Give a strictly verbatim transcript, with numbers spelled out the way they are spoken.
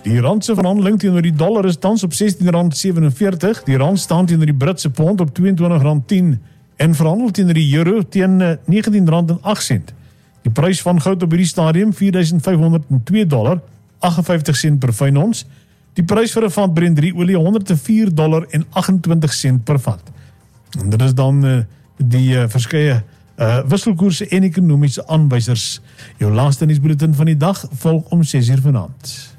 Die rand se verhandeling teenoor die dollar is tans op sestien rand sewenenveertig. Die rand staan teenoor die Britse pond op tweeëntwintig rand tien en verhandel teenoor die euro teen negentien rand agt sent. Die prys van goud op hierdie stadium vier duisend vyfhonderd twee dollar, agtenvyftig sent per fyn ons. Die prys vir 'n vat Brent drie olie honderd vier dollar en agentwintig sent per vat. En dit is dan uh, die uh, verskeie uh, wisselkoerse en ekonomiese aanwysers. Jou laaste nuusbulletin van die dag volg om ses uur vanaand.